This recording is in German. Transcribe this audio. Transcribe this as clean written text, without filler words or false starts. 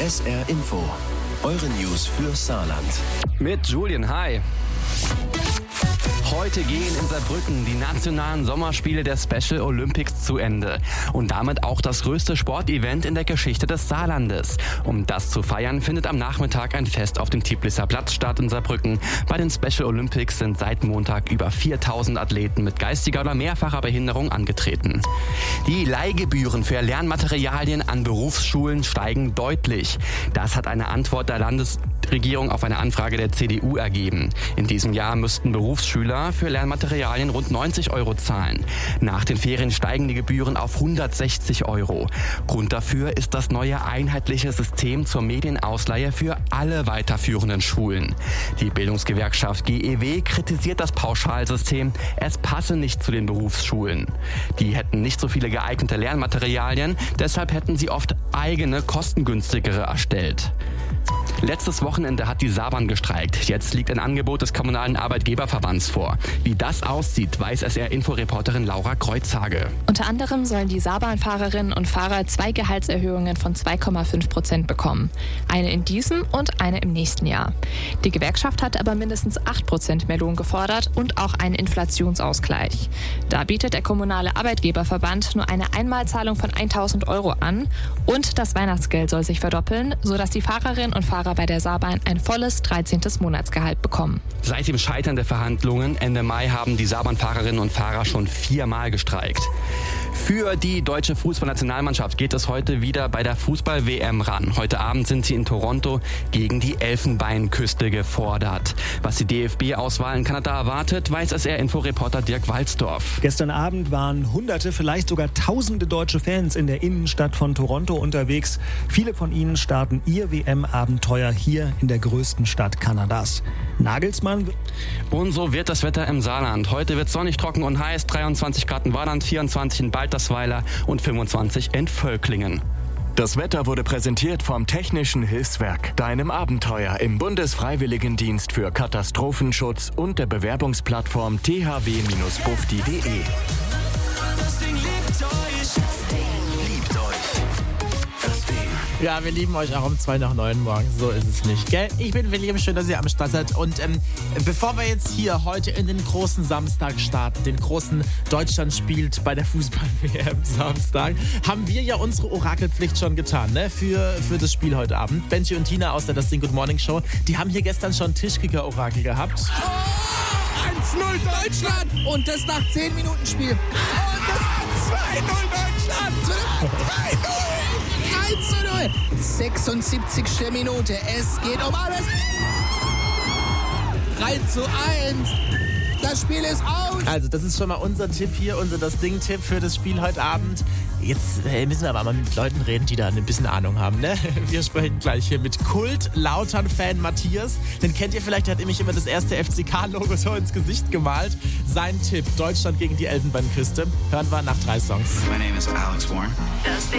SR Info. Eure News für Saarland. Mit Julian, hi. Heute gehen in Saarbrücken die nationalen Sommerspiele der Special Olympics zu Ende. Und damit auch das größte Sportevent in der Geschichte des Saarlandes. Um das zu feiern, findet am Nachmittag ein Fest auf dem Tiblisser Platz statt in Saarbrücken. Bei den Special Olympics sind seit Montag über 4000 Athleten mit geistiger oder mehrfacher Behinderung angetreten. Die Leihgebühren für Lernmaterialien an Berufsschulen steigen deutlich. Das hat eine Antwort der Landesregierung auf eine Anfrage der CDU ergeben. In diesem Jahr müssten Berufsschüler für Lernmaterialien rund 90 € zahlen. Nach den Ferien steigen die Gebühren auf 160 €. Grund dafür ist das neue einheitliche System zur Medienausleihe für alle weiterführenden Schulen. Die Bildungsgewerkschaft GEW kritisiert das Pauschalsystem. Es passe nicht zu den Berufsschulen. Die hätten nicht so viele geeignete Lernmaterialien, deshalb hätten sie oft eigene, kostengünstigere erstellt. Letztes Wochenende hat die Saarbahn gestreikt. Jetzt liegt ein Angebot des Kommunalen Arbeitgeberverbands vor. Wie das aussieht, weiß SR-Info-Reporterin Laura Kreuzhage. Unter anderem sollen die Saarbahnfahrerinnen und Fahrer 2 Gehaltserhöhungen von 2,5% bekommen. Eine in diesem und eine im nächsten Jahr. Die Gewerkschaft hat aber mindestens 8% mehr Lohn gefordert und auch einen Inflationsausgleich. Da bietet der Kommunale Arbeitgeberverband nur eine Einmalzahlung von 1.000 € an und das Weihnachtsgeld soll sich verdoppeln, sodass die Fahrerinnen und Fahrer bei der Saarbahn ein volles 13. Monatsgehalt bekommen. Seit dem Scheitern der Verhandlungen Ende Mai haben die Saarbahn-Fahrerinnen und Fahrer schon 4-mal gestreikt. Für die deutsche Fußballnationalmannschaft geht es heute wieder bei der Fußball-WM ran. Heute Abend sind sie in Toronto gegen die Elfenbeinküste gefordert. Was die DFB-Auswahl in Kanada erwartet, weiß SR-Info-Reporter Dirk Walzdorf. Gestern Abend waren Hunderte, vielleicht sogar Tausende deutsche Fans in der Innenstadt von Toronto unterwegs. Viele von ihnen starten ihr WM-Abenteuer hier in der größten Stadt Kanadas. Nagelsmann. Und so wird das Wetter im Saarland. Heute wird es sonnig, trocken und heiß. 23 Grad in Warland, 24 in Baltersweiler und 25 in Völklingen. Das Wetter wurde präsentiert vom Technischen Hilfswerk, deinem Abenteuer im Bundesfreiwilligendienst für Katastrophenschutz und der Bewerbungsplattform thw-bufdi.de. Ja, wir lieben euch auch um 8:02 morgens. So ist es nicht, gell? Ich bin William, schön, dass ihr am Start seid. Und bevor wir jetzt hier heute in den großen Samstag starten, den großen Deutschland spielt bei der Fußball-WM Samstag, haben wir ja unsere Orakelpflicht schon getan, ne? Für das Spiel heute Abend. Benji und Tina aus der Das Ding Good Morning Show, die haben hier gestern schon Tischkicker-Orakel gehabt. 1-0 Deutschland! Und das nach 10 Minuten Spiel. Und das 2-0 Deutschland! 3-0! 1-0! 76. Minute. Es geht um alles. 3-1. Das Spiel ist aus. Also das ist schon mal unser Tipp hier, unser Das Ding-Tipp für das Spiel heute Abend. Jetzt müssen wir aber mal mit Leuten reden, die da ein bisschen Ahnung haben, ne? Wir sprechen gleich hier mit Kult-Lautern-Fan Matthias. Den kennt ihr vielleicht, der hat nämlich immer das erste FCK-Logo so ins Gesicht gemalt. Sein Tipp, Deutschland gegen die Elfenbeinküste, hören wir nach 3 Songs. My name is Alex Warren. Das Ding.